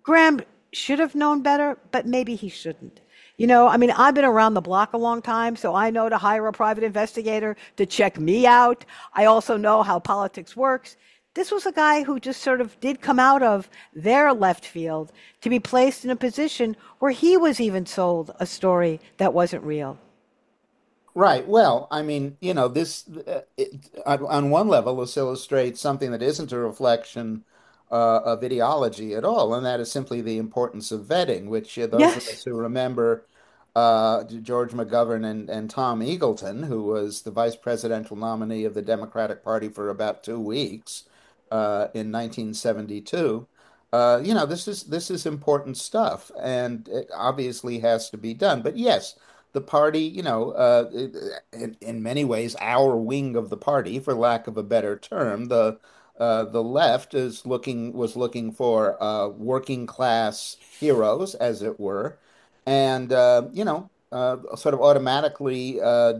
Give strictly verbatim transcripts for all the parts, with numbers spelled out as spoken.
Graham should have known better, but maybe he shouldn't. You know, I mean, I've been around the block a long time, so I know to hire a private investigator to check me out. I also know how politics works. This was a guy who just sort of did come out of their left field to be placed in a position where he was even sold a story that wasn't real. Right. Well, I mean, you know, this uh, it, on, on one level, this illustrates something that isn't a reflection uh, of ideology at all, and that is simply the importance of vetting, which uh, those of Yes. us who remember uh, George McGovern and, and Tom Eagleton, who was the vice presidential nominee of the Democratic Party for about two weeks uh, in nineteen seventy-two, uh, you know, this is this is important stuff, and it obviously has to be done. But yes, the party, you know, uh, in, in many ways, our wing of the party, for lack of a better term, the uh, the left is looking was looking for uh, working class heroes, as it were, and uh, you know, uh, sort of automatically uh,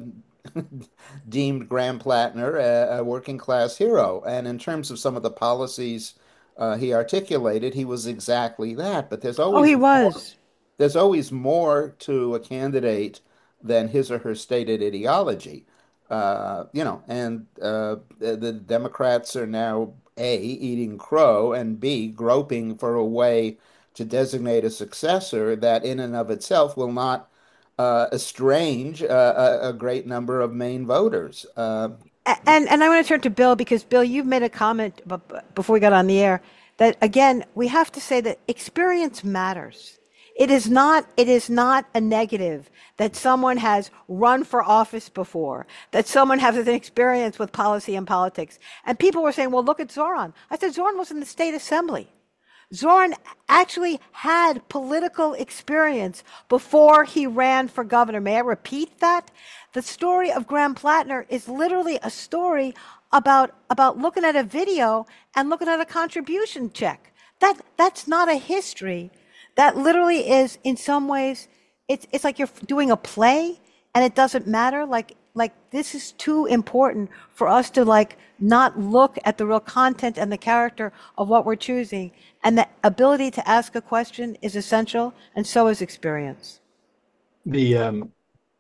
deemed Graham Plattner a, a working class hero. And in terms of some of the policies uh, he articulated, he was exactly that. But there's Oh, always he more was. there's always more to a candidate than his or her stated ideology. Uh, you know, and uh, the, the Democrats are now A, eating crow, and B, groping for a way to designate a successor that in and of itself will not uh, estrange uh, a, a great number of Maine voters. Uh, And and I want to turn to Bill because Bill, you've made a comment before we got on the air that again we have to say that experience matters. It is not it is not a negative that someone has run for office before, that someone has an experience with policy and politics. And people were saying, "Well, look at Zoran." I said, "Zoran was in the state assembly. Zoran actually had political experience before he ran for governor." May I repeat that? The story of Graham Plattner is literally a story about, about looking at a video and looking at a contribution check. That, that's not a history. That literally is, in some ways, it's, it's like you're doing a play and it doesn't matter. Like, like this is too important for us to like not look at the real content and the character of what we're choosing. And the ability to ask a question is essential, and so is experience. The um,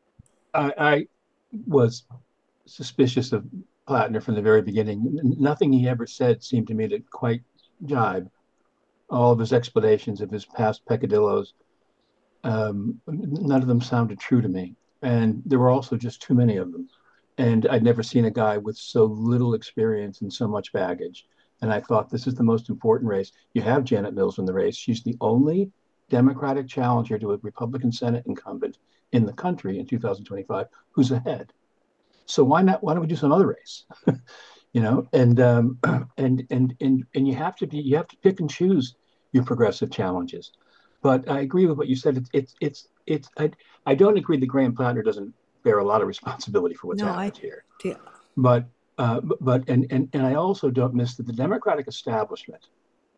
I, I was suspicious of Plattner from the very beginning. Nothing he ever said seemed to me to quite jibe. All of his explanations of his past peccadillos, um, none of them sounded true to me. And there were also just too many of them. And I'd never seen a guy with so little experience and so much baggage. And I thought this is the most important race. You have Janet Mills in the race. She's the only Democratic challenger to a Republican Senate incumbent in the country in two thousand twenty-five who's ahead. So why not? Why don't we do some other race? You know, and um, and and and and you have to be you have to pick and choose your progressive challenges. But I agree with what you said. It's it's it's it's I, I don't agree that Graham Plattner doesn't bear a lot of responsibility for what's No, I, happened here. yeah. But uh, but and and and I also don't miss that the Democratic establishment,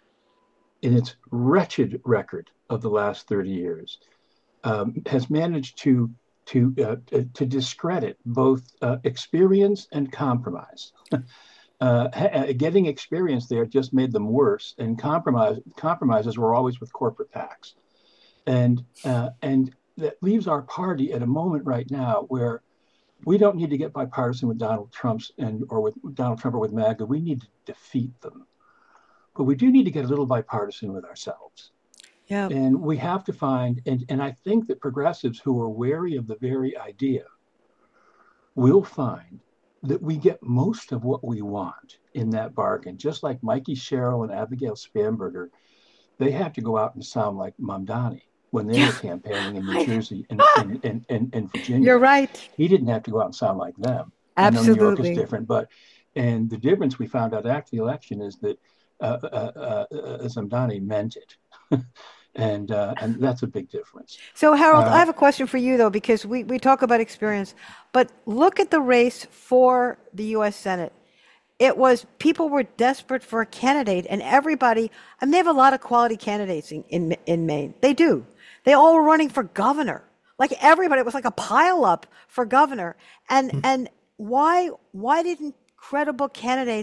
in its wretched record of the last thirty years, um, has managed to to uh, to discredit both uh, experience and compromise. Uh, getting experience there just made them worse, and compromise compromises were always with corporate PACs, and uh, and that leaves our party at a moment right now where we don't need to get bipartisan with Donald Trump's and or with Donald Trump or with MAGA. We need to defeat them, but we do need to get a little bipartisan with ourselves. Yeah. And we have to find, and, and I think that progressives who are wary of the very idea will find that we get most of what we want in that bargain. Just like Mikey Sherrill and Abigail Spanberger, they have to go out and sound like Mamdani when they Yeah. were campaigning in New I, Jersey and, and, and, and, and Virginia. you're right. He didn't have to go out and sound like them. I know New York is Absolutely. different, but and the difference we found out after the election is that uh, uh, uh, Zamdani meant it, and uh, and that's a big difference. So, Harold, I Uh, have a question for you, though, because we, we talk about experience, but look at the race for the U S. Senate. It was people were desperate for a candidate, and everybody, and they have a lot of quality candidates in, in, in Maine. They do. They all were running for governor. Like everybody, it was like a pile up for governor. And and why why didn't credible candidates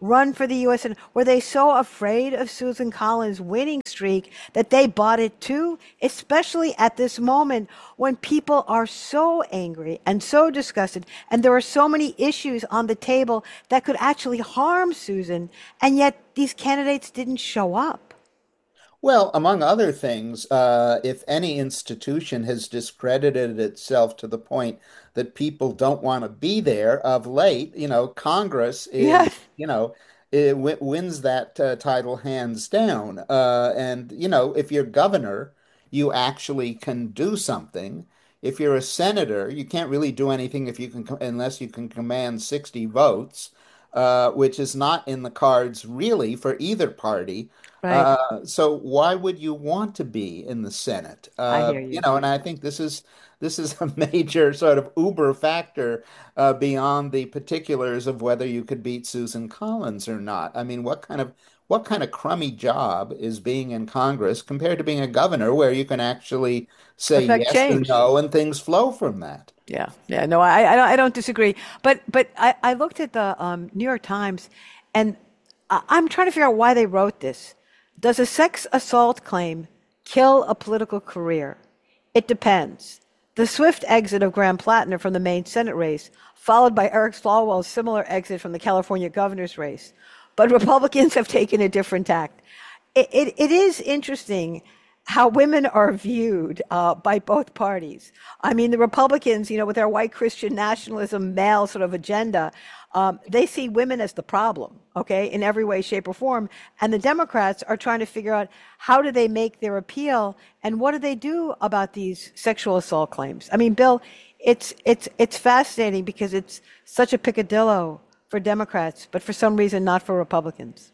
run for the U S. Senate? Were they so afraid of Susan Collins' winning streak that they bought it too? Especially at this moment when people are so angry and so disgusted, and there are so many issues on the table that could actually harm Susan, and yet these candidates didn't show up. Well, among other things, uh, if any institution has discredited itself to the point that people don't want to be there of late, you know, Congress is, Yes. you know, it w wins that uh, title hands down. Uh, and, you know, if you're governor, you actually can do something. If you're a senator, you can't really do anything if you can, unless you can command sixty votes, uh, which is not in the cards really for either party. Right. Uh, so why would you want to be in the Senate? I Uh, hear you you. know, and I think this is this is a major sort of uber factor uh, beyond the particulars of whether you could beat Susan Collins or not. I mean, what kind of what kind of crummy job is being in Congress compared to being a governor where you can actually say Affect yes or change. no and things flow from that? Yeah, yeah, no, I, I don't, I don't disagree. But, but I, I looked at the um, New York Times, and I, I'm trying to figure out why they wrote this. Does a sex assault claim kill a political career? It depends. The swift exit of Graham Plattner from the Maine Senate race, followed by Eric Swalwell's similar exit from the California governor's race. But Republicans have taken a different tact. It, it, it is interesting how women are viewed uh, by both parties. I mean, the Republicans, you know, with their white Christian nationalism, male sort of agenda, um, they see women as the problem, okay, in every way, shape, or form. And the Democrats are trying to figure out how do they make their appeal and what do they do about these sexual assault claims. I mean, Bill, it's it's it's fascinating because it's such a picadillo for Democrats, but for some reason not for Republicans.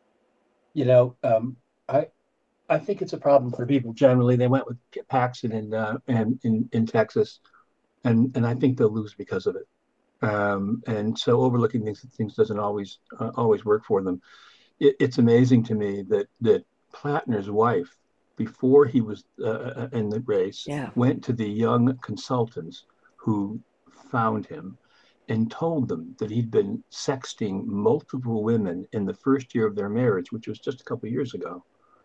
You know, um, I I think it's a problem for people generally. They went with Paxton in uh, and in in Texas, and and I think they'll lose because of it. Um, and so overlooking these things doesn't always uh, always work for them. It, it's amazing to me that that Plattner's wife, before he was uh, uh, in the race, Yeah. went to the young consultants who found him and told them that he'd been sexting multiple women in the first year of their marriage, which was just a couple of years ago.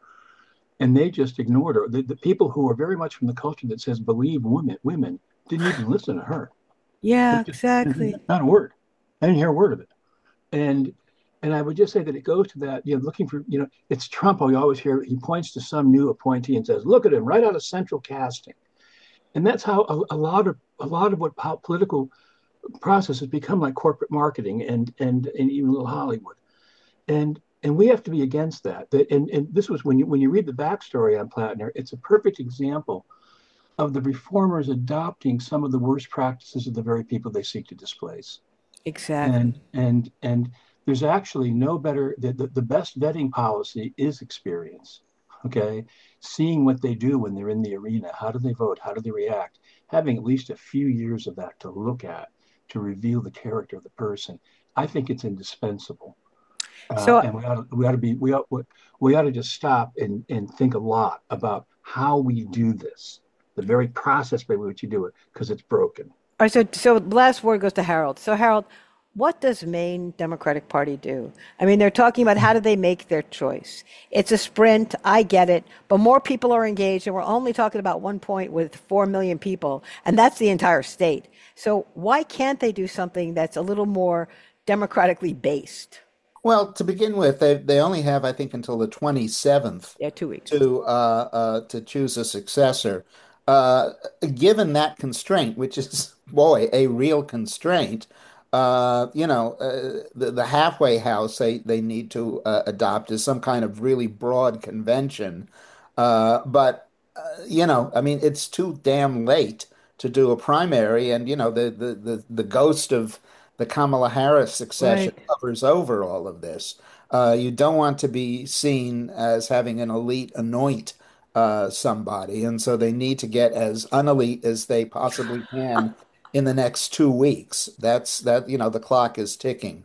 And they just ignored her. The, the people who are very much from the culture that says believe women, women didn't even listen to her. Yeah, It just exactly. not a word. I didn't hear a word of it. And and I would just say that it goes to that, you know, looking for, you know, it's Trump. We always hear he points to some new appointee and says, "Look at him, right out of central casting." And that's how a, a lot of a lot of what po- political processes become like corporate marketing and and and even little Hollywood. And and we have to be against that. That and, and this was when you when you read the backstory on Plattner, it's a perfect example of the reformers adopting some of the worst practices of the very people they seek to displace. Exactly. And and and there's actually no better the, the, the best vetting policy is experience. Okay. Seeing what they do when they're in the arena. How do they vote? How do they react? Having at least a few years of that to look at to reveal the character of the person. I think it's indispensable. Uh, So, and we ought to, we ought to be we ought we ought to just stop and and think a lot about how we do this, the very process by which you do it, because it's broken. all right, so so last word goes to Harold. So Harold, what does Maine Democratic Party do? I mean, they're talking about how do they make their choice. It's a sprint, I get it, but more people are engaged, and we're only talking about one point with four million people, and that's the entire state. So why can't they do something that's a little more democratically based? Well, to begin with, they they only have, I think, until the twenty-seventh Yeah, two weeks. to uh, uh, to choose a successor. Uh, Given that constraint, which is, boy, a real constraint, uh, you know, uh, the, the halfway house they, they need to uh, adopt is some kind of really broad convention. Uh, but, uh, you know, I mean, it's too damn late to do a primary, and, you know, the, the, the, the ghost of the Kamala Harris succession Right. covers over all of this. Uh, you don't want to be seen as having an elite anoint uh, somebody, and so they need to get as unelite as they possibly can in the next two weeks. That's that, you know, the clock is ticking,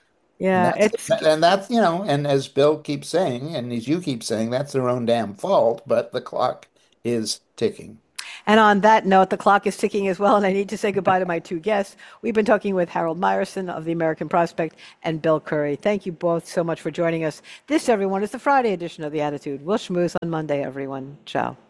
and Yeah, that's it's and that's you know, and as Bill keeps saying, and as you keep saying, that's their own damn fault, but the clock is ticking. And on that note, the clock is ticking as well, and I need to say goodbye to my two guests. We've been talking with Harold Meyerson of the American Prospect and Bill Curry. Thank you both so much for joining us. This, everyone, is the Friday edition of The Attitude. We'll schmooze on Monday, everyone. Ciao.